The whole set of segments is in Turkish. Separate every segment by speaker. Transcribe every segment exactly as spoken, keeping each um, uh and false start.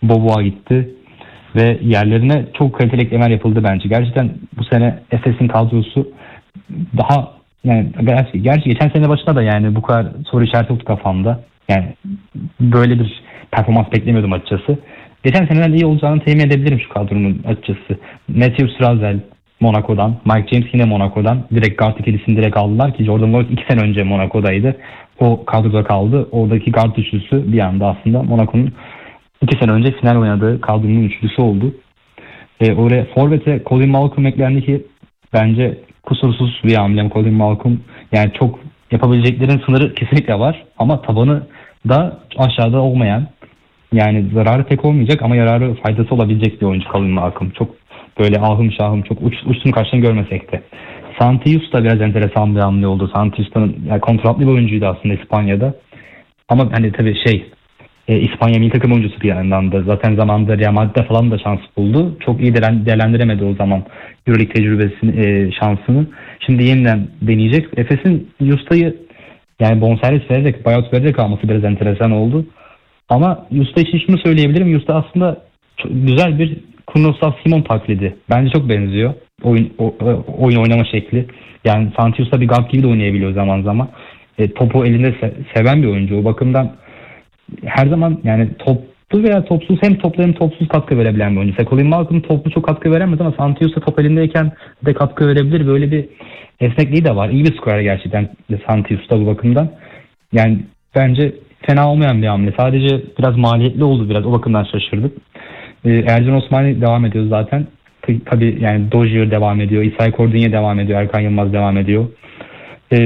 Speaker 1: Boboa gitti. Ve yerlerine çok kaliteli eklemeler yapıldı bence. Gerçekten bu sene Efes'in kadrosu daha yani gerçi, gerçi geçen sene başında da yani bu kadar soru işareti yoktu kafamda. Yani böyle bir performans beklemiyordum açıkçası. Geçen seneden iyi olacağını temin edebilirim şu kadronun açıkçası. Matthew Strazel Monaco'dan, Mike James yine Monaco'dan. Direkt guard ikilisini direkt aldılar ki Jordan Lloyd iki sene önce Monaco'daydı. O kadroda kaldı. Oradaki guard üçlüsü bir anda aslında Monaco'nun iki sene önce final oynadığı kadronun üçlüsü oldu. E, oraya Forvet'e Colin Malcolm eklendi ki bence kusursuz bir hamle. Colin Malcolm yani çok yapabileceklerin sınırı kesinlikle var ama tabanı da aşağıda olmayan, yani zararı pek olmayacak ama yararı faydası olabilecek bir oyuncu Colin Malcolm. Çok böyle ahım şahım çok uç, uçsun kaçtığını görmesek de. Santius da biraz enteresan bir hamle oldu. Santius'tan yani kontratlı bir oyuncuydu aslında İspanya'da. Ama hani tabii şey e, İspanya milli takım oyuncusu bir yandan da. Zaten zamanında Real Madrid'de falan da şans buldu. Çok iyi değerlendiremedi o zaman Euroleague tecrübesini, e, şansını. Şimdi yeniden deneyecek. Efes'in Justa'yı yani bonservis vererek, buyout vererek alması biraz enteresan oldu. Ama Justa için şunu söyleyebilirim. Justa aslında çok güzel bir Kurnoslav Simon taklidi. Bence çok benziyor. Oyun o, oyun oynama şekli. Yani Santius'ta bir guard gibi de oynayabiliyor zaman zaman. E, topu elinde se- seven bir oyuncu. O bakımdan her zaman yani toplu veya topsuz hem toplu hem topsuz katkı verebilen bir oyuncu. Colin Malcolm toplu çok katkı veremez ama Santius'ta top elindeyken de katkı verebilir. Böyle bir esnekliği de var. İyi bir skorer gerçekten Santius'ta bu bakımdan. Yani bence fena olmayan bir hamle. Sadece biraz maliyetli oldu biraz. O bakımdan şaşırdık. Ee, Ercan Osmani devam ediyor zaten. Tabii yani Dozier devam ediyor. İsai Cordinha devam ediyor. Erkan Yılmaz devam ediyor. Ee,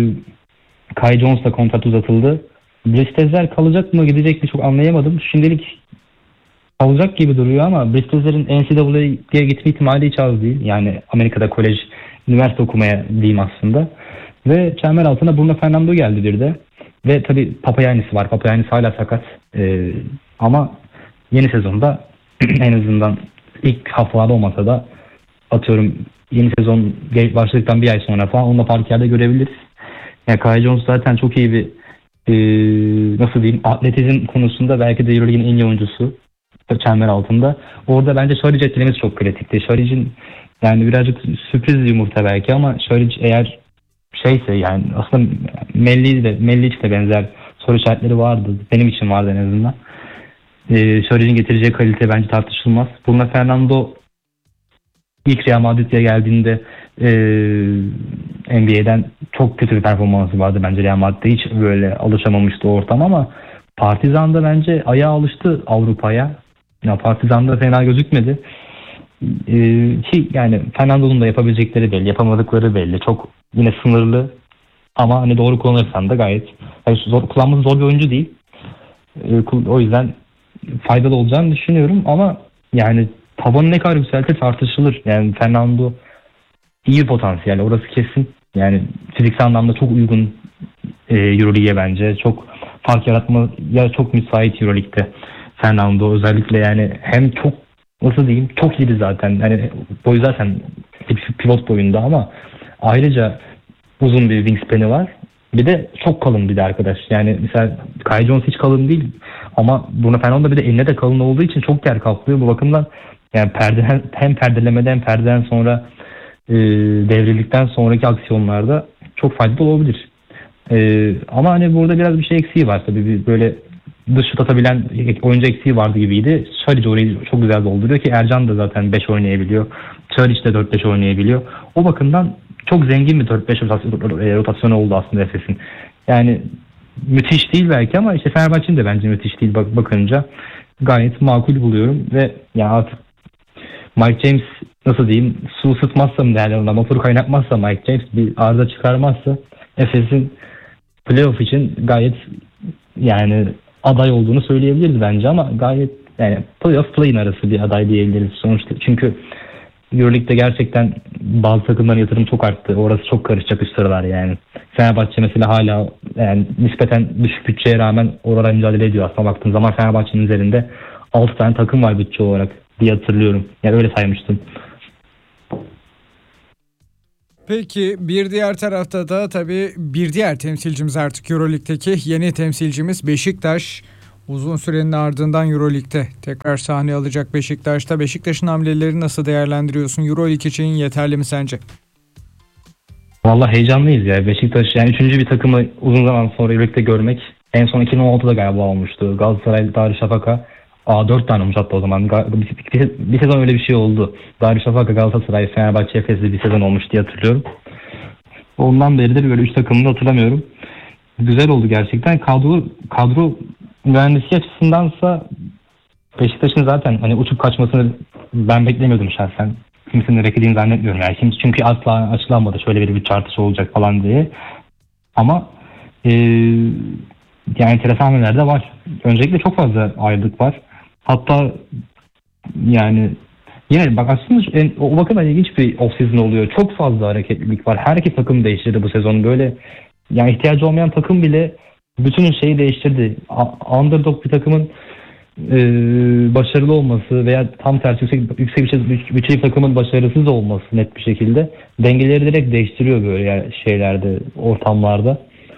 Speaker 1: Kai Jones da kontrat uzatıldı. Bristezler kalacak mı gidecek mi çok anlayamadım. Şimdilik kalacak gibi duruyor ama Bristezlerin N C A A'ye gitme ihtimali hiç az değil. Yani Amerika'da kolej, üniversite okumaya diyeyim aslında. Ve çember altına Bruno Fernando geldi bir de. Ve tabii Papayannis var. Papayannis hala sakat. Ee, ama yeni sezonda en azından ilk haftalarda olmasa da atıyorum yeni sezon başladıktan bir ay sonra falan onunla parkerde görebiliriz. Yani Kai Jones zaten çok iyi bir e, nasıl diyeyim atletizm konusunda belki de Euroleague'in en iyi oyuncusu çember altında. Orada bence Şaric etkilemesi çok kritikti. Şaric'in yani birazcık sürpriz bir yumurta belki ama Şaric eğer şeyse yani aslında Melli de Melli de benzer soru işaretleri vardı. Benim için vardı en azından. Ee, Şaric'in getireceği kalite bence tartışılmaz. Bruno Fernando ilk Real Madrid'e geldiğinde e, N B A'den çok kötü bir performansı vardı bence Real Madrid'de. Hiç böyle alışamamıştı ortam ama Partizan'da bence ayağa alıştı Avrupa'ya. Ya Partizan'da fena gözükmedi. Ee, ki yani Fernando'nun da yapabilecekleri belli, yapamadıkları belli. Çok yine sınırlı ama hani doğru kullanırsan da gayet yani zor, kullanması zor bir oyuncu değil. Ee, o yüzden faydalı olacağını düşünüyorum ama yani tabanı ne kadar yükseltir tartışılır. Yani Fernando iyi bir potansiyel, orası kesin. Yani fiziksel anlamda çok uygun e, Euroleague'e bence. Çok fark yaratma ya çok müsait Euroleague'de Fernando özellikle yani hem çok nasıl diyeyim çok iyiydi zaten. Yani boyu zaten pivot boyunda ama ayrıca uzun bir wingspan'i var. Bir de çok kalın bir de arkadaş. Yani mesela Kai Jones hiç kalın değil ama Bruno Fernando bir de eline de kalın olduğu için çok yer kaplıyor. Bu bakımdan yani perdeden, hem perdelemeden hem perdeden sonra e, devrildikten sonraki aksiyonlarda çok faydalı olabilir. E, ama hani burada biraz bir şey eksiği var tabii. Bir böyle dış şut atabilen oyuncu eksiği vardı gibiydi. Şaric orayı çok güzel dolduruyor ki Ercan da zaten beş oynayabiliyor. Şaric de dört beş oynayabiliyor. O bakımdan çok zengin bir dört beş rotasyonu oldu aslında Efes'in. Yani müthiş değil belki ama işte Fenerbahçe'nin de bence müthiş değil bak bakınca. Gayet makul buluyorum ve ya artık Mike James nasıl diyeyim su ısıtmazsa mı derler ona motoru kaynatmazsa Mike James bir arıza çıkarmazsa Efes'in playoff için gayet yani aday olduğunu söyleyebiliriz bence ama gayet yani playoff play-in arası bir aday diyebiliriz sonuçta. Çünkü Euroleague'de gerçekten bazı takımların yatırım çok arttı. Orası çok karışacak üst sıralar yani. Fenerbahçe mesela hala yani nispeten düşük bütçeye rağmen oralara mücadele ediyor aslında baktığın zaman Fenerbahçe'nin üzerinde altı tane takım var bütçe olarak diye hatırlıyorum. Yani öyle saymıştım.
Speaker 2: Peki bir diğer tarafta da tabii bir diğer temsilcimiz artık Euroleague'deki yeni temsilcimiz Beşiktaş. Uzun sürenin ardından Euroleague'de tekrar sahne alacak Beşiktaş'ta. Beşiktaş'ın hamleleri nasıl değerlendiriyorsun? Euroleague için yeterli mi sence?
Speaker 1: Vallahi heyecanlıyız ya. Beşiktaş yani üçüncü bir takımı uzun zaman sonra Euroleague'de görmek. En son iki bin on altıda galiba olmuştu. Galatasaray, Darüşşafaka. Aa dört tane olmuş hatta o zaman. Bir, bir, bir sezon öyle bir şey oldu. Darüşşafaka, Galatasaray, Fenerbahçe, Efes'li bir sezon olmuş diye hatırlıyorum. Ondan beridir böyle üç takımını da hatırlamıyorum. Güzel oldu gerçekten. Kadro kadro mühendisliği açısındansa Beşiktaş'ın zaten hani uçup kaçmasını ben beklemiyordum şahsen. Kimsenin beklediğini zannetmiyorum yani. Şimdi çünkü asla açıklanmadı şöyle bir, bir tartışma olacak falan diye. Ama e, yani enteresan hamleler de var. Öncelikle çok fazla ayrılık var. Hatta yani yine bak aslında en, o bakımdan ilginç bir off-season oluyor. Çok fazla hareketlilik var. Herkes takım değiştirdi bu sezon. Böyle yani ihtiyacı olmayan takım bile bütün şeyi değiştirdi. A- underdog bir takımın e, başarılı olması veya tam tersi yüksek, yüksek bir şey, bütçeli takımın başarısız olması net bir şekilde dengeleri direkt değiştiriyor böyle yani şeylerde, ortamlarda.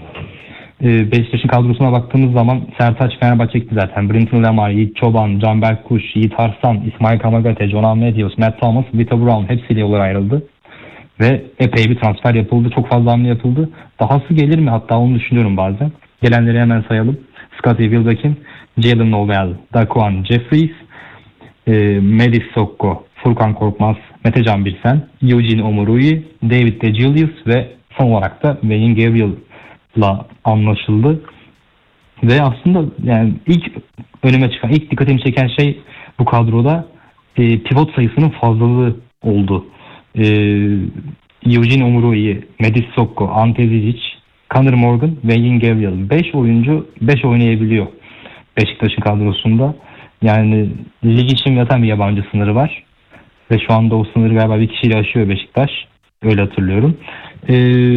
Speaker 1: E, Beşiktaş'ın kadrosuna baktığımız zaman Sertaç Fenerbahçe gitti zaten. Brinton Lemar, Yiğit Çoban, Canberk Kuş, Yiğit Arslan, İsmail Kamagate, Jonan Medios, Matt Thomas, Vito Brown hepsiyle yollar ayrıldı. Ve epey bir transfer yapıldı. Çok fazla hamle yapıldı. Dahası gelir mi? Hatta onu düşünüyorum bazen. Gelenleri hemen sayalım. Scottie Wilbekin, Jalen Noel, Daquan Jeffries, e, Medis Sokko, Furkan Korkmaz, Metecan Birsen, Eugene Omoruyi, David DeGilius ve son olarak da Wayne Gabriel'la anlaşıldı. Ve aslında yani ilk önüme çıkan, ilk dikkatimi çeken şey bu kadroda e, pivot sayısının fazlalığı oldu. Ee, Eugene Omoruyi, Medis Sokko, Ante Zizic, Conor Morgan ve Wayne Gabriel. beş oyuncu beş oynayabiliyor Beşiktaş'ın kadrosunda. Yani lig için yatan bir yabancı sınırı var. Ve şu anda o sınırı galiba bir kişiyle aşıyor Beşiktaş. Öyle hatırlıyorum. Ee,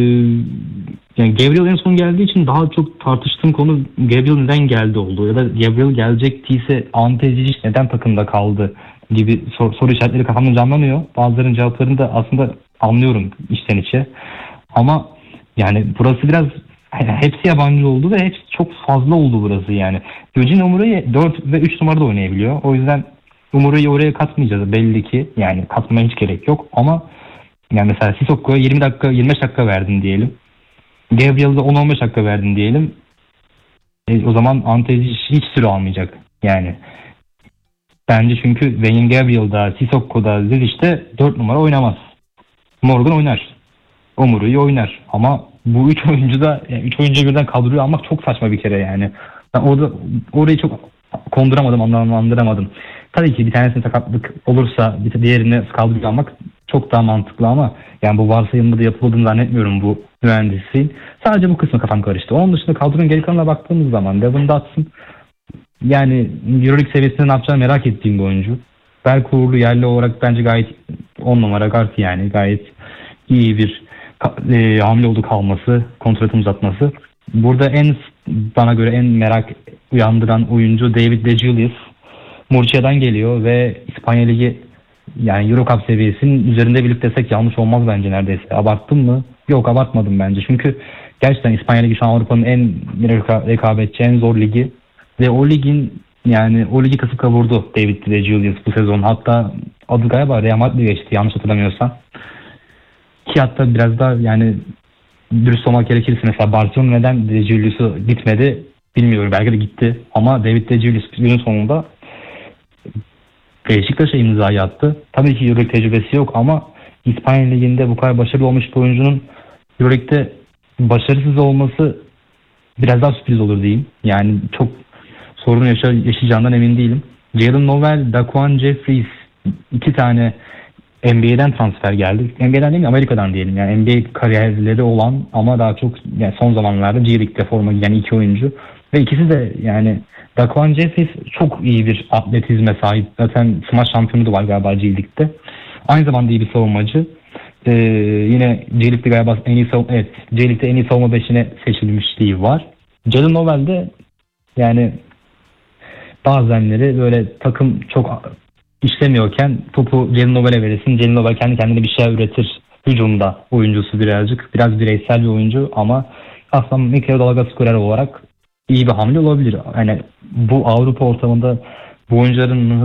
Speaker 1: yani Gabriel en son geldiği için daha çok tartıştığım konu Gabriel neden geldi oldu. Ya da Gabriel gelecektiyse Ante Zizic neden takımda kaldı gibi sor, soru işaretleri kafamda canlanıyor. Bazılarının cevaplarını da aslında anlıyorum içten içe. Ama yani burası biraz hepsi yabancı oldu ve hepsi çok fazla oldu burası yani. Eugene Omoruyi dört ve üç numarada oynayabiliyor. O yüzden Omoruyi'yi oraya katmayacağız belli ki. Yani katmaya hiç gerek yok ama yani mesela Sissokko'ya yirmi dakika yirmi beş dakika verdin diyelim. Gabriel'de on on beş dakika verdin diyelim. E, o zaman Ante Zizic hiç süre almayacak. Yani bence çünkü Wayne Gabriel'da, Sissokko'da, Zizic'te dört numara oynamaz. Morgan oynar. Omoruyi oynar. Ama bu üç oyuncu da yani üç oyuncu birden kadroyu almak çok saçma bir kere yani. Ben orada orayı çok konduramadım, anlamlandıramadım. Tabii ki bir tanesine sakatlık olursa bir diğerine kadroyu almak çok daha mantıklı ama yani bu varsayımda da yapıldığını zannetmiyorum bu mühendisliğin. Sadece bu kısmı kafam karıştı. Onun dışında kadronun geri kalanına baktığımız zaman Devin Dotson yani Euroleague seviyesinde ne yapacağını merak ettiğim bir oyuncu. Belki uğurlu yerli olarak bence gayet on numara guard yani gayet iyi bir e, hamle oldu kalması, kontratın uzatması. Burada en bana göre en merak uyandıran oyuncu David DeGilius. Murcia'dan geliyor ve İspanya Ligi yani Eurocup seviyesinin üzerinde bir lig desek yanlış olmaz bence neredeyse. Abarttım mı? Yok abartmadım bence. Çünkü gerçekten İspanya Ligi şu an Avrupa'nın en rekabetçi, en zor ligi. Ve o ligin yani o ligi kasıp kavurdu David DeGilius bu sezon. Hatta adı galiba Real Madrid'e geçti yanlış hatırlamıyorsam. Ki hatta biraz da yani dürüst olmak gerekirse mesela Barcelona neden DeGilius'u gitmedi bilmiyorum. Belki de gitti. Ama David DeGilius günün sonunda Beşiktaş'a imzayı attı. Tabii ki Euroleague tecrübesi yok ama İspanya Ligi'nde bu kadar başarılı olmuş bir oyuncunun Euroleague'de başarısız olması biraz daha sürpriz olur diyeyim. Yani çok sorun yaşa yaşayacağından emin değilim. Jalen Noel, Daquan Jeffries iki tane N B A'den transfer geldi. N B A'den değil mi? Amerika'dan diyelim. Yani N B A kariyerleri olan ama daha çok yani son zamanlarda G League'de forma giyen iki oyuncu. Ve ikisi de yani Daquan Jeffries çok iyi bir atletizme sahip. Zaten smaç şampiyonu da var galiba G League'de. Aynı zamanda iyi bir savunmacı. Ee, yine G League'de galiba en iyi savunma, evet, G League'de en iyi savunma beşine seçilmişliği var. Jalen Noel de yani bazenleri böyle takım çok işlemiyorken topu Jalen Noel'e verirsin. Jalen Noel kendi kendine bir şey üretir. Hücumda oyuncusu birazcık. Biraz bireysel bir oyuncu ama aslında mikrodalga skorer olarak iyi bir hamle olabilir. Yani bu Avrupa ortamında bu oyuncuların